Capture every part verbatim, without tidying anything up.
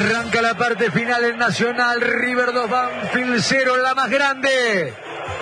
Arranca la parte final en Nacional. River dos, Banfield cero, la más grande.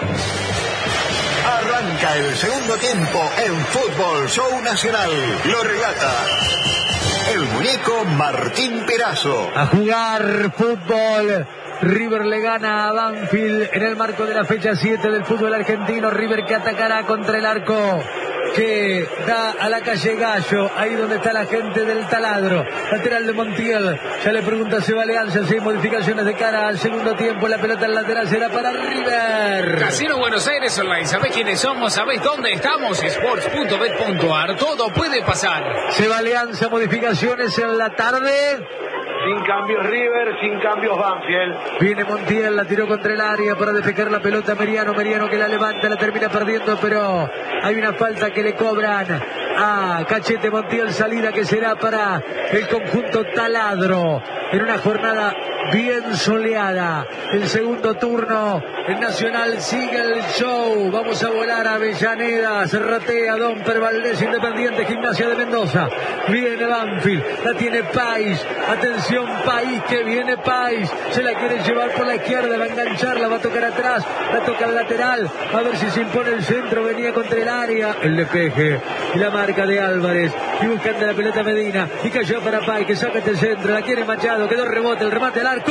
Arranca el segundo tiempo en Fútbol Show Nacional. Lo relata el muñeco Martín Perazo. A jugar fútbol. River le gana a Banfield en el marco de la fecha siete del fútbol argentino. River que atacará contra el arco que da a la calle Gallo, ahí donde está la gente del Taladro. Lateral de Montiel, ya le pregunta a Seba Leanza si hay modificaciones de cara al segundo tiempo. La pelota al lateral será para River. Casino Buenos Aires Online, ¿sabés quiénes somos? ¿Sabés dónde estamos? Sports punto bet punto ar, todo puede pasar. Seba Leanza, modificaciones en la tarde. Sin cambios River, sin cambios Banfield. Viene Montiel, la tiró contra el área para despejar la pelota. Meriano, Meriano que la levanta, la termina perdiendo, pero hay una falta que le cobran a Cachete. Montiel, salida que será para el conjunto Taladro. En una jornada bien soleada. El segundo turno, el Nacional sigue el show. Vamos a volar a Avellaneda. Serratea, Domper, Valdés, Independiente, Gimnasia de Mendoza. Viene Banfield, la tiene Pais. Atención Pais, que viene Pais. Se la quiere llevar por la izquierda, va a engancharla, va a tocar atrás, la toca al lateral. A ver si se impone el centro, venía contra el área. El despeje y la marca de Álvarez. Y buscan de la pelota Medina. Y cayó para Pais, que saca este centro. La quiere Machado, quedó rebote, el remate al arco.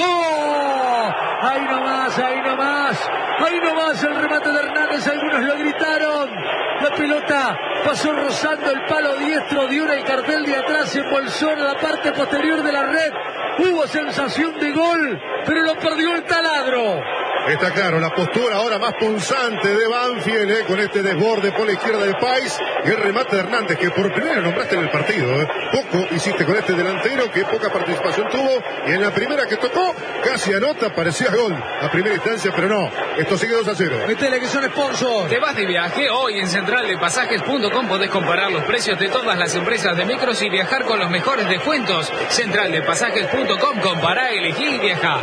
Ahí nomás, ahí nomás, ahí nomás el remate de Hernández, algunos lo gritaron. La pelota pasó rozando el palo diestro, dio en el cartel de atrás, se embolsó en la parte posterior de la red. Hubo sensación de gol, pero lo perdió el Taladro. Está claro, la postura ahora más punzante de Banfield, eh, con este desborde por la izquierda de Pais y el remate de Hernández, que por primera nombraste en el partido. Eh. Poco hiciste con este delantero, que poca participación tuvo, y en la primera que tocó, casi anota, parecía gol a primera instancia, pero no, esto sigue dos a cero. Metele que son sponsors. ¿Te vas de viaje? Hoy en central de pasajes punto com podés comparar los precios de todas las empresas de micros y viajar con los mejores descuentos. central de pasajes punto com, compará, elegí y viajá.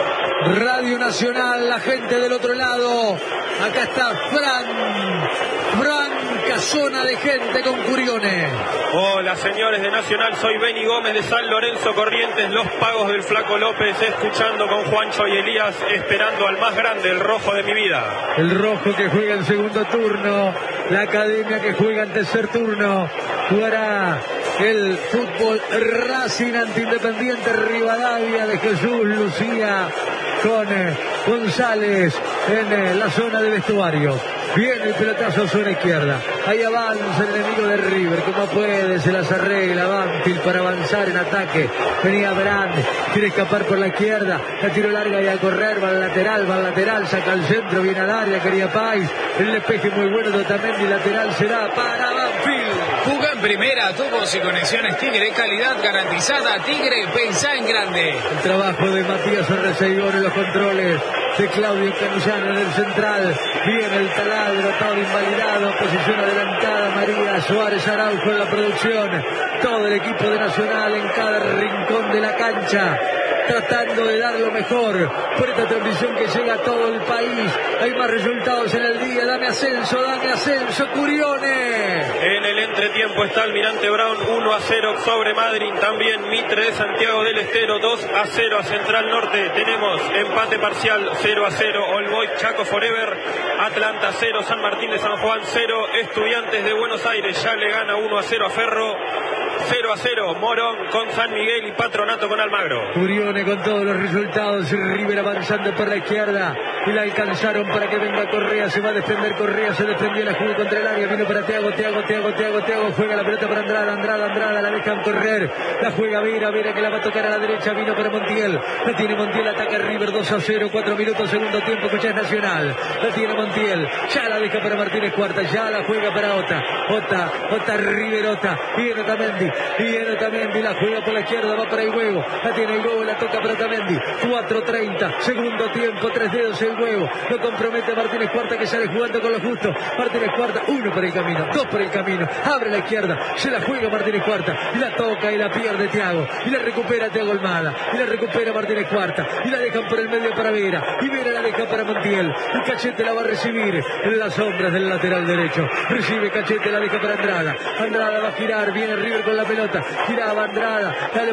Radio Nacional, la gente del otro lado. Acá está Fran. Franca zona de gente con Curione. Hola señores de Nacional, soy Beni Gómez de San Lorenzo Corrientes, los pagos del Flaco López, escuchando con Juancho y Elías, esperando al más grande, el rojo de mi vida. El rojo que juega el segundo turno, la academia que juega el tercer turno, jugará el fútbol Racing ante Independiente Rivadavia de Jesús Lucía con eh, González en eh, la zona de vestuario. Viene el pelotazo a zona izquierda. Ahí avanza el enemigo de River. Como puede, se las arregla Banfield para avanzar en ataque. Venía Brand, quiere escapar por la izquierda. La tiro larga y a correr, va al lateral, va al lateral, saca al centro, viene al área, quería Pais. El despeje muy bueno de Otamendi, lateral será para Banfield. Jugá en primera, tubos y conexiones Tigre, calidad garantizada. Tigre, pensá en grande. El trabajo de Matías Arreceigón en los controles, de Claudio Canillano en el central. Viene el Taladro, todo invalidado, posición adelantada, María Suárez Araujo en la producción. Todo el equipo de Nacional en cada rincón de la cancha, tratando de dar lo mejor por esta transmisión que llega a todo el país. Hay más resultados en el día. Dame ascenso, dame ascenso, Curione. En el entretiempo está Almirante Brown uno a cero sobre Madrid. También Mitre de Santiago del Estero dos a cero a Central Norte. Tenemos empate parcial cero a cero. All Boys Chaco Forever. Atlanta cero, San Martín de San Juan cero. Estudiantes de Buenos Aires ya le gana uno a cero a Ferro. cero a cero, Morón con San Miguel y Patronato con Almagro. Curione con todos los resultados. River avanzando por la izquierda y la alcanzaron para que venga Correa. Se va a defender Correa, se defendió, la jugó contra el área, vino para Thiago, Thiago, Thiago, Thiago, Thiago, juega la pelota para Andrada, Andrada, Andrada, la dejan correr, la juega Vera, Vera que la va a tocar a la derecha, vino para Montiel, la tiene Montiel, ataca River dos a cero, cuatro minutos, segundo tiempo, escuchás Nacional, la tiene Montiel, ya la deja para Martínez Cuarta, ya la juega para Ota, Ota, Ota, River, Ota, viene Otamendi, viene Otamendi, la juega por la izquierda, va para el huevo, la tiene el huevo, la toca para Otamendi, cuatro treinta, segundo tiempo, tres dedos el huevo, lo compromete Martínez Cuarta que sale jugando con lo justo, Martínez Cuarta, uno por el camino, dos por el camino, abre la izquierda, se la juega Martínez Cuarta, y la toca y la pierde Thiago, y la recupera Thiago Almada, y la recupera Martínez Cuarta, y la dejan por el medio para Vera, y Vera la deja para Montiel, y Cachete la va a recibir en las sombras del lateral derecho, recibe Cachete, la deja para Andrada, Andrada va a girar, viene River con la pelota, giraba Andrada, la